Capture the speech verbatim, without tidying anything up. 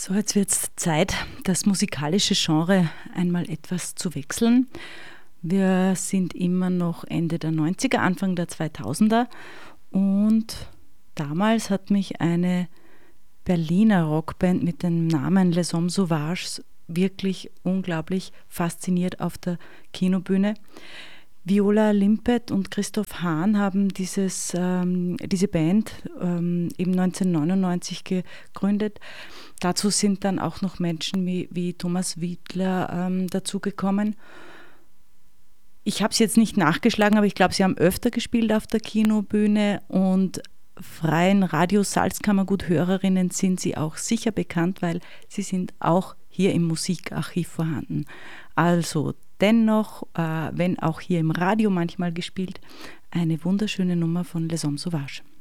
So, jetzt wird es Zeit, das musikalische Genre einmal etwas zu wechseln. Wir sind immer noch Ende der neunziger, Anfang der zweitausender und damals hat mich eine Berliner Rockband mit dem Namen Les Hommes Sauvages wirklich unglaublich fasziniert auf der Kinobühne. Viola Limpet und Christoph Hahn haben dieses, ähm, diese Band ähm, eben neunzehnhundertneunundneunzig gegründet. Dazu sind dann auch noch Menschen wie, wie Thomas Wiedler ähm, dazugekommen. Ich habe es jetzt nicht nachgeschlagen, aber ich glaube, sie haben öfter gespielt auf der Kinobühne und freien Radio Salzkammergut-Hörerinnen sind sie auch sicher bekannt, weil sie sind auch hier im Musikarchiv vorhanden. Also dennoch, äh, wenn auch hier im Radio manchmal gespielt, eine wunderschöne Nummer von Les Hommes Sauvages.